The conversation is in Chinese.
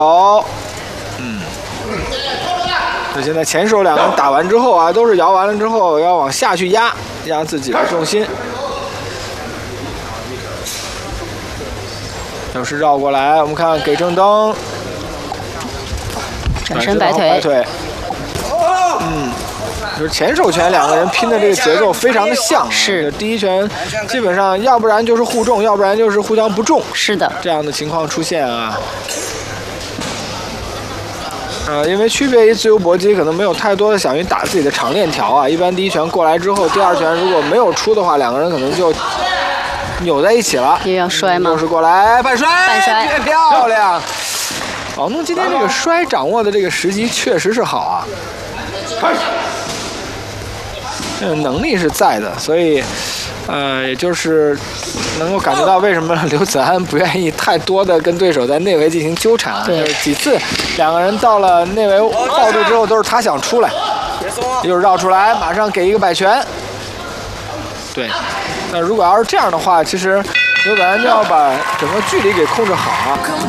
好，那现在前手两个人打完之后啊，都是摇完了之后要往下去压自己的重心。又是绕过来，我们看给正蹬， 转身摆腿。 就是前手拳两个人拼的这个节奏非常的像， 是第一拳基本上要不然就是互中，要不然就是互相不中， 是的， 这样的情况出现啊。因为区别于自由搏击，可能没有太多的想去打自己的长链条啊。一般第一拳过来之后，第二拳如果没有出的话，两个人可能就扭在一起了。 也要摔吗？ 又是过来半摔， 半摔， 漂亮！王东今天这个摔掌握的这个时机确实是好啊，这个能力是在的，所以。也就是能够感觉到为什么刘子安不愿意太多的跟对手在内围进行纠缠啊。就是几次两个人到了内围抱住之后，都是他想出来，又绕出来，马上给一个摆拳。对，那如果要是这样的话，其实刘子安就要把整个距离给控制好啊。